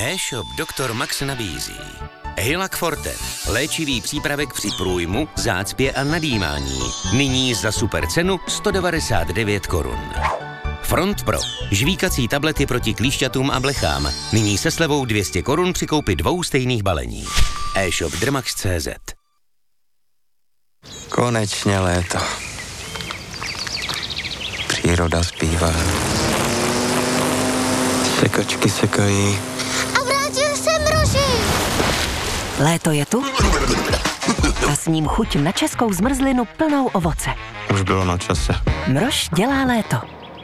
E-shop Dr. Max nabízí Hylac Forte, léčivý přípravek při průjmu, zácpě a nadýmání. Nyní za super cenu 199 korun. Front Pro, žvíkací tablety proti klíšťatům a blechám. Nyní se slevou 200 korun při koupi 2 stejných balení. E-shop Drmax.cz. Konečně léto. Příroda zpívá. Sekačky sekají. A vrátil se mroží. Léto je tu a s ním chuť na českou zmrzlinu plnou ovoce. Už bylo na čase. Mrož dělá léto.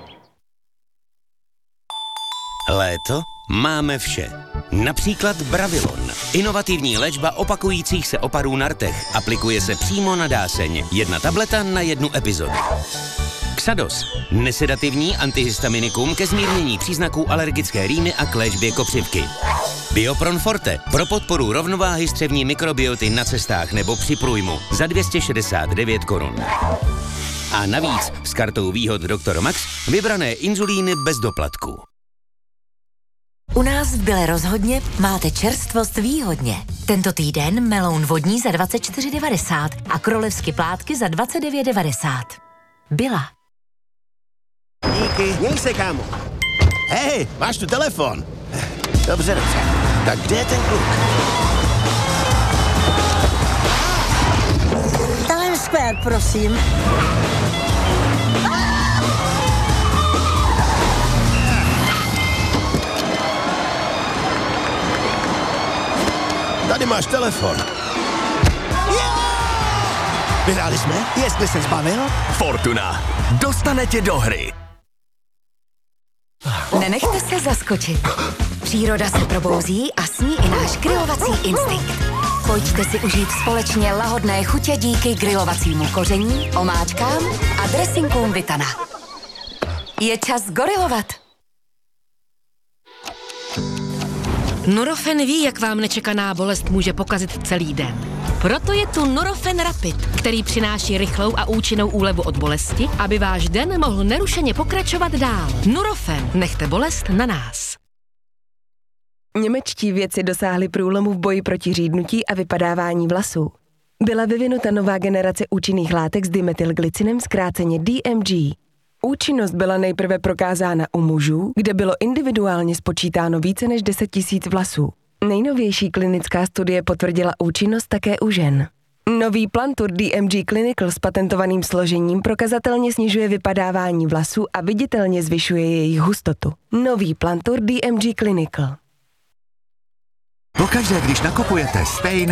Léto máme vše. Například Bravilon. Inovativní léčba opakujících se oparů na rtech. Aplikuje se přímo na dáseň. 1 tableta na 1 epizodu. Xados. Nesedativní antihistaminikum ke zmírnění příznaků alergické rýmy a k léčbě kopřivky. Biopron Forte. Pro podporu rovnováhy střevní mikrobioty na cestách nebo při průjmu. Za 269 korun. A navíc s kartou výhod Dr. Max vybrané inzulíny bez doplatku. U nás v Byle rozhodně máte čerstvost výhodně. Tento týden meloun vodní za 24,90 a krolevsky plátky za 29,90. Byla. Díky, měj se, kámo. Hej, máš tu telefon. Dobře. Tak kde je ten kluk? Times Square, prosím. Tady máš telefon. Vyhráli jsme? Jestli se zbavil? Fortuna. Dostane tě do hry. Nenechte se zaskočit. Příroda se probouzí a s ní i náš grilovací instinkt. Pojďte si užít společně lahodné chutě díky grilovacímu koření, omáčkám a dressingům Vitana. Je čas gorilovat. Nurofen ví, jak vám nečekaná bolest může pokazit celý den. Proto je tu Nurofen Rapid, který přináší rychlou a účinnou úlevu od bolesti, aby váš den mohl nerušeně pokračovat dál. Nurofen, nechte bolest na nás. Němečtí vědci dosáhli průlomu v boji proti řídnutí a vypadávání vlasů. Byla vyvinuta nová generace účinných látek s dimethylglycinem, zkráceně DMG. Účinnost byla nejprve prokázána u mužů, kde bylo individuálně spočítáno více než 10 000 vlasů. Nejnovější klinická studie potvrdila účinnost také u žen. Nový Plantur DMG Clinical s patentovaným složením prokazatelně snižuje vypadávání vlasů a viditelně zvyšuje jejich hustotu. Nový Plantur DMG Clinical. Pokaždé, když nakupujete stejné